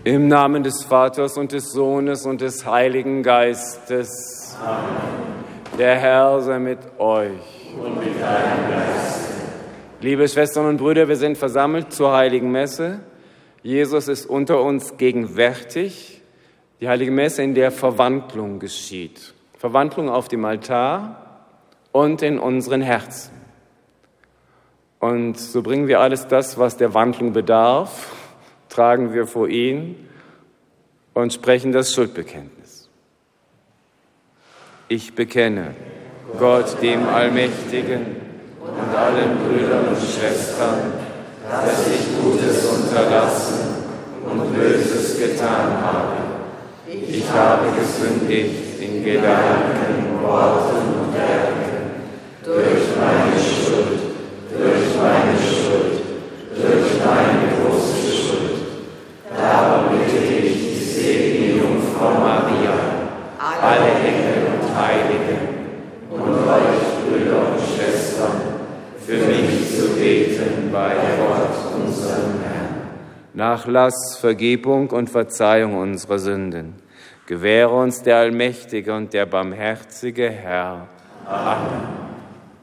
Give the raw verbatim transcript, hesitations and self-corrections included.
Im Namen des Vaters und des Sohnes und des Heiligen Geistes. Amen. Der Herr sei mit euch. Und mit deinem Geist. Liebe Schwestern und Brüder, wir sind versammelt zur Heiligen Messe. Jesus ist unter uns gegenwärtig. Die Heilige Messe, in der Verwandlung geschieht. Verwandlung auf dem Altar und in unseren Herzen. Und so bringen wir alles das, was der Wandlung bedarf, tragen wir vor ihn und sprechen das Schuldbekenntnis. Ich bekenne Gott, dem Allmächtigen und allen Brüdern und Schwestern, dass ich Gutes unterlassen und Böses getan habe. Ich habe gesündigt in Gedanken, Worten und Werken, durch meine Schuld, durch meine Schuld, durch meine große Schuld. Darum bitte ich die selige Jungfrau Maria, alle Engel und Heiligen und euch, Brüder und Schwestern, für mich zu beten bei Gott, unserem Herrn. Nachlass, Vergebung und Verzeihung unserer Sünden gewähre uns der allmächtige und der barmherzige Herr. Amen.